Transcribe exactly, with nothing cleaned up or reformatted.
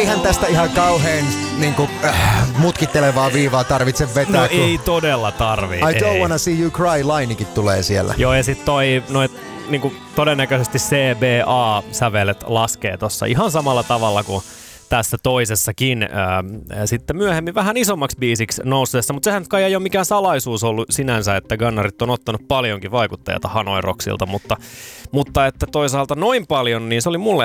eihän tästä ihan kauhean niin kuin, äh, mutkittelevaa viivaa tarvitse vetää. No kun ei todella tarvii. I don't ei. wanna see you cry -lainikin tulee siellä. Joo, ja sit toi, noit, niinku, todennäköisesti C B A-sävelet laskee tossa ihan samalla tavalla kuin tässä toisessakin ää, sitten myöhemmin vähän isommaksi biisiksi nousseessa, mutta sehän kai ei ole mikään salaisuus ollut sinänsä, että Gunnarit on ottanut paljonkin vaikuttajata Hanoi Rocksilta, mutta, mutta että toisaalta noin paljon, niin se oli mulle